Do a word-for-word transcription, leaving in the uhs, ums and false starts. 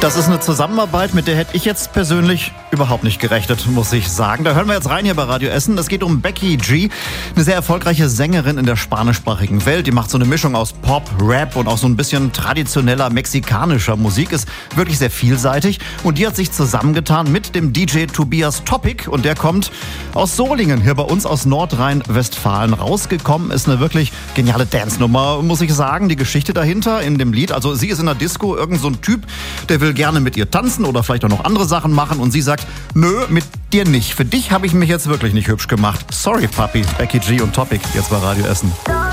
Das ist eine Zusammenarbeit, mit der hätte ich jetzt persönlich überhaupt nicht gerechnet, muss ich sagen. Da hören wir jetzt rein hier bei Radio Essen. Es geht um Becky G, eine sehr erfolgreiche Sängerin in der spanischsprachigen Welt. Die macht so eine Mischung aus Pop, Rap und auch so ein bisschen traditioneller mexikanischer Musik. Ist wirklich sehr vielseitig. Und die hat sich zusammengetan mit dem D J Tobias Topic. Und der kommt aus Solingen, hier bei uns aus Nordrhein-Westfalen. Rausgekommen ist eine wirklich geniale Dance-Nummer, muss ich sagen. Die Geschichte dahinter in dem Lied. Also sie ist in der Disco, irgend so ein Typ, der will gerne mit ihr tanzen oder vielleicht auch noch andere Sachen machen. Und sie sagt, nö, mit dir nicht. Für dich habe ich mich jetzt wirklich nicht hübsch gemacht. Sorry, Papi. Becky G und Topic jetzt bei Radio Essen.